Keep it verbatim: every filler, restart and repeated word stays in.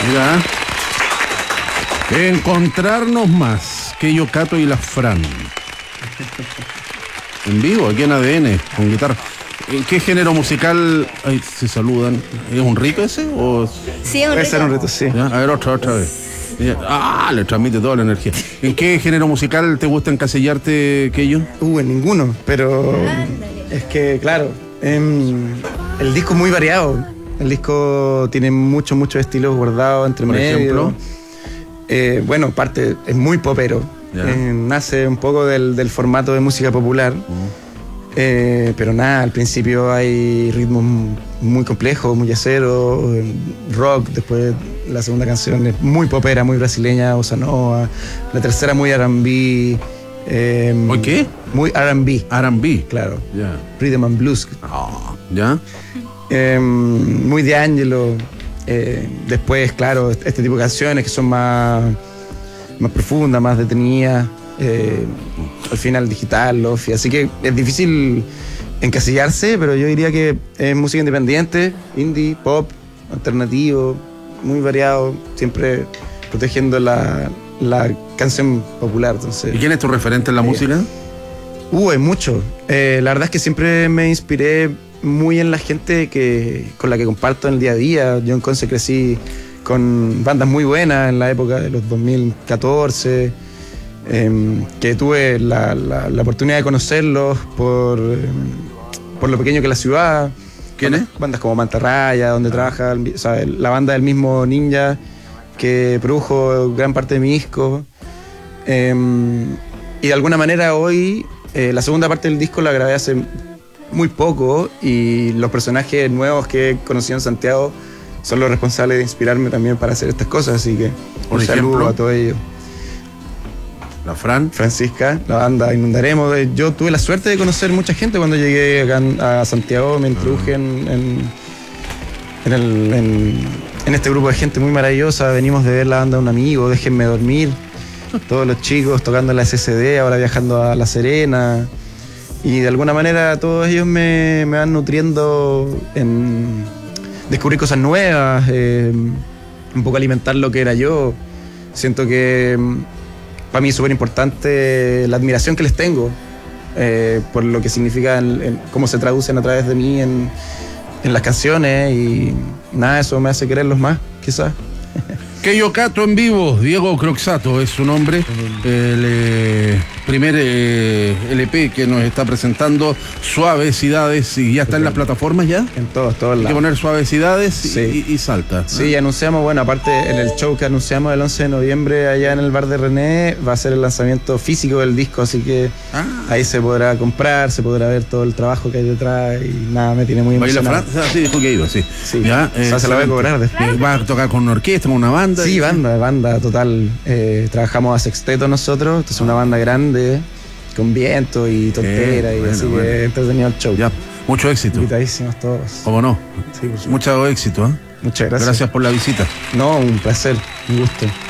Mira. Encontrarnos más. Keio Kato y la Fran. En vivo, aquí en A D N, con guitarra. ¿En qué género musical ay, se saludan? ¿Es un rito ese? O... Sí, es un Puede rito. ser un reto, sí. ¿Ya? A ver, otra, otra vez. Ah, le transmite toda la energía. ¿En qué género musical te gusta encasillarte, Keio? Uh, en ninguno, pero Ándale. es que, claro, em, el disco es muy variado. El disco tiene muchos, muchos estilos guardados entre Por medio. ejemplo. Eh, bueno, parte es muy popero. Eh, nace un poco del, del formato de música popular. Uh. Eh, pero nada, al principio hay ritmos muy complejos, muy yaceros, rock. Después la segunda canción es muy popera, muy brasileña, bossa nova. La tercera muy R and B. Eh, ¿Muy qué? Muy R and B, R and B. claro. Ya. Rhythm and blues. Ah, ¿ya? Eh, muy D'Angelo. Eh, después, claro, este tipo de canciones que son más, más profundas, más detenidas. Eh, al final digital, lofi. Así que es difícil encasillarse, pero yo diría que es música independiente, indie, pop, alternativo, muy variado, siempre protegiendo la, la canción popular. Entonces, ¿Y quién es tu referente en la Sí. música? Uh, hay mucho. Eh, la verdad es que siempre me inspiré muy en la gente que, con la que comparto en el día a día. Yo en Conce crecí con bandas muy buenas en la época de los dos mil catorce, eh, que tuve la, la, la oportunidad de conocerlos por, eh, por lo pequeño que es la ciudad. ¿Quién bandas, es? Bandas como Mantarraya, donde trabaja el- o sea, el- la banda del mismo Ninja, que produjo gran parte de mi disco. Eh, y de alguna manera hoy, eh, la segunda parte del disco la grabé hace muy poco y los personajes nuevos que he conocido en Santiago son los responsables de inspirarme también para hacer estas cosas, así que Por un ejemplo, saludo a todos ellos. La Fran. Francisca, la banda Inundaremos. Eh, Yo tuve la suerte de conocer mucha gente cuando llegué acá en- a Santiago, me introduje en, en, en el- en- en este grupo de gente muy maravillosa. Venimos de ver la banda de un amigo, Déjenme Dormir. Todos los chicos tocando en la S S D, ahora viajando a La Serena. Y de alguna manera todos ellos me, me van nutriendo en descubrir cosas nuevas, eh, un poco alimentar lo que era yo. Siento que mm, para mí es súper importante la admiración que les tengo eh, por lo que significa, el- el- cómo se traducen a través de mí en, en las canciones y nada, eso me hace quererlos más, quizás. Keio Kato en vivo, Diego Croxato es su nombre, el eh, primer eh, L P que nos está presentando, Suavecidades, y ya está en las plataformas ya. En todos, todos Hay que lados. poner Suavecidades Sí. y, y salta. Sí, anunciamos, bueno, aparte en el show que anunciamos el once de noviembre allá en el bar de René, va a ser el lanzamiento físico del disco, así que Ah. ahí se podrá comprar, se podrá ver todo el trabajo que hay detrás y nada, me tiene muy Baila emocionado. Fran, ah, sí, dijo que iba, sí. Sí, Ya, o sea, se la voy a excelente. cobrar después. Eh, ¿Va a tocar con una orquesta, con una banda? Sí, banda, banda total. Eh, trabajamos a sexteto nosotros, esto es una banda grande, con viento y tontera, y bueno, así bueno. que entretenido el show. Ya, mucho éxito. Invitadísimos todos. ¿Cómo no? Sí, por supuesto. Mucho éxito, ¿eh? Muchas gracias. Gracias por la visita. No, un placer, un gusto.